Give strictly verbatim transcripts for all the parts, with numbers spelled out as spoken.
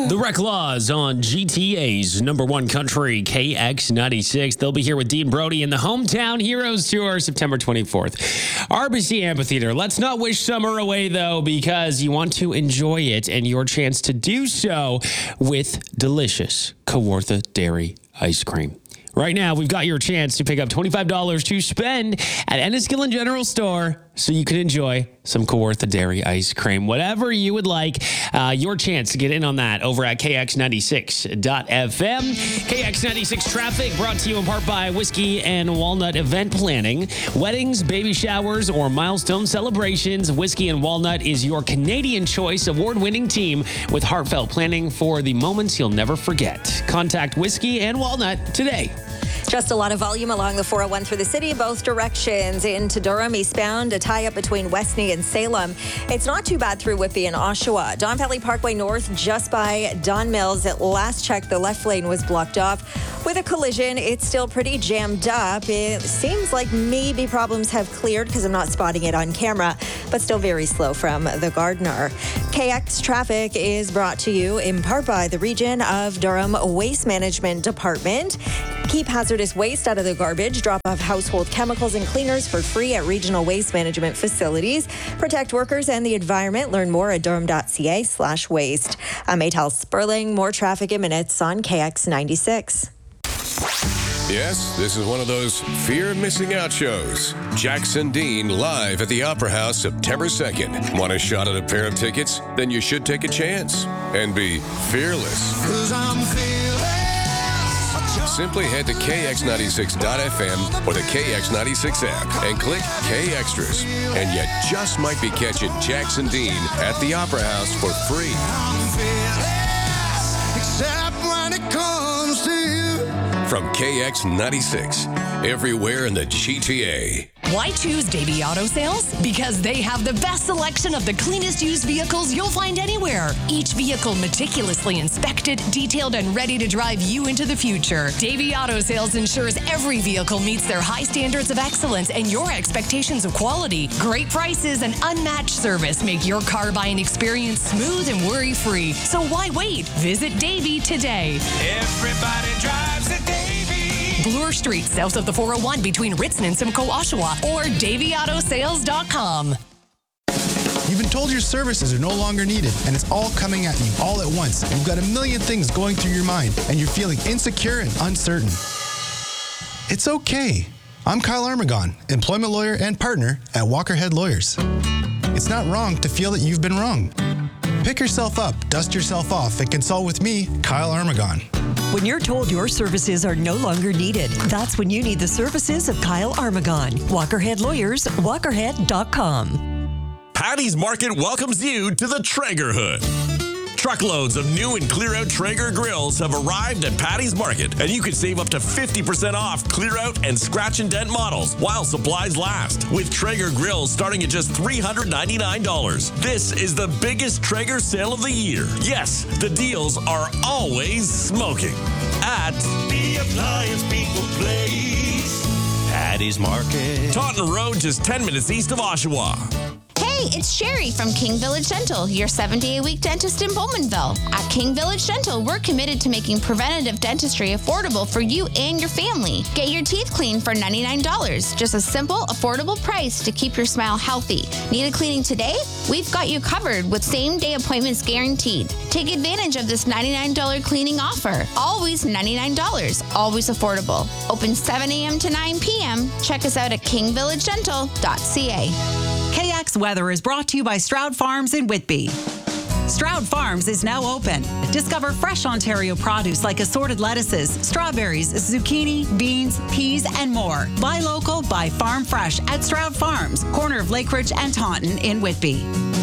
The Rec Laws on G T A's number one country, K X ninety-six. They'll be here with Dean Brody in the Hometown Heroes Tour, September twenty-fourth. R B C Amphitheater. Let's not wish summer away, though, because you want to enjoy it, and your chance to do so with delicious Kawartha Dairy Ice Cream. Right now, we've got your chance to pick up twenty-five dollars to spend at Enniskillen General Store so you can enjoy some Kawartha Dairy Ice Cream. Whatever you would like, uh, your chance to get in on that over at K X ninety-six dot F M. K X ninety-six traffic brought to you in part by Whiskey and Walnut Event Planning. Weddings, baby showers, or milestone celebrations, Whiskey and Walnut is your Canadian Choice award-winning team with heartfelt planning for the moments you'll never forget. Contact Whiskey and Walnut today. Just a lot of volume along the four oh one through the city, both directions into Durham, eastbound, a tie-up between Westney and Salem. It's not too bad through Whitby and Oshawa. Don Valley Parkway North, just by Don Mills. At last check, the left lane was blocked off. With a collision, it's still pretty jammed up. It seems like maybe problems have cleared because I'm not spotting it on camera, but still very slow from the Gardner. K X traffic is brought to you in part by the Region of Durham Waste Management Department. Keep hazardous waste out of the garbage. Drop off household chemicals and cleaners for free at regional waste management facilities. Protect workers and the environment. Learn more at durham.ca slash waste. I'm Maytal Sperling. More traffic in minutes on K X ninety-six. Yes, this is one of those fear of missing out shows. Jackson Dean live at the Opera House September second. Want a shot at a pair of tickets? Then you should take a chance and be fearless. 'Cause I'm fearless. Simply head to K X ninety-six dot F M or the K X ninety-six app and click K Extras. And you just might be catching Jackson Dean at the Opera House for free. I'm fearless, except when it comes to you. From K X ninety-six, everywhere in the G T A. Why choose Davey Auto Sales? Because they have the best selection of the cleanest used vehicles you'll find anywhere. Each vehicle meticulously inspected, detailed, and ready to drive you into the future. Davey Auto Sales ensures every vehicle meets their high standards of excellence and your expectations of quality. Great prices and unmatched service make your car buying experience smooth and worry-free. So why wait? Visit Davey today. Everybody drives a Davey. Bloor Street, south of the four oh one between Ritson and Simcoe, Oshawa, or davey auto sales dot com. You've been told your services are no longer needed, and it's all coming at you all at once. You've got a million things going through your mind, and you're feeling insecure and uncertain. It's okay. I'm Kyle Armagon, employment lawyer and partner at Walkerhead Lawyers. It's not wrong to feel that you've been wrong. Pick yourself up, dust yourself off, and consult with me, Kyle Armagon. When you're told your services are no longer needed, that's when you need the services of Kyle Armagon. Walkerhead Lawyers, walkerhead dot com. Patty's Market welcomes you to the Traeger Hood. Truckloads of new and clear-out Traeger grills have arrived at Patty's Market, and you can save up to fifty percent off clear-out and scratch and dent models while supplies last, with Traeger grills starting at just three hundred ninety-nine dollars. This is the biggest Traeger sale of the year. Yes, the deals are always smoking at The Appliance People Place. Patty's Market. Taunton Road, just ten minutes east of Oshawa. Hey, it's Sherry from King Village Dental, your seven-day-a-week dentist in Bowmanville. At King Village Dental, we're committed to making preventative dentistry affordable for you and your family. Get your teeth cleaned for ninety-nine dollars, just a simple, affordable price to keep your smile healthy. Need a cleaning today? We've got you covered with same-day appointments guaranteed. Take advantage of this ninety-nine dollars cleaning offer. Always ninety-nine dollars, always affordable. Open seven a.m. to nine p.m. Check us out at king village dental dot c a. K X Weather is brought to you by Stroud Farms in Whitby. Stroud Farms is now open. Discover fresh Ontario produce like assorted lettuces, strawberries, zucchini, beans, peas, and more. Buy local, buy farm fresh at Stroud Farms, corner of Lakeridge and Taunton in Whitby.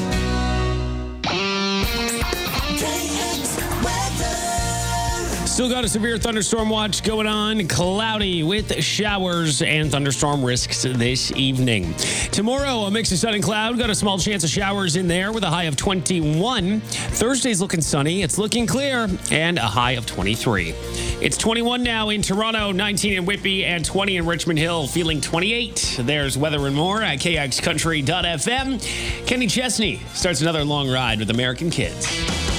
Still got a severe thunderstorm watch going on. Cloudy with showers and thunderstorm risks this evening. Tomorrow, a mix of sun and cloud. Got a small chance of showers in there with a high of twenty-one. Thursday's looking sunny. It's looking clear and a high of twenty-three. It's twenty-one now in Toronto, nineteen in Whitby, and twenty in Richmond Hill. Feeling twenty-eight. There's weather and more at K X country dot F M. Kenny Chesney starts another long ride with American Kids.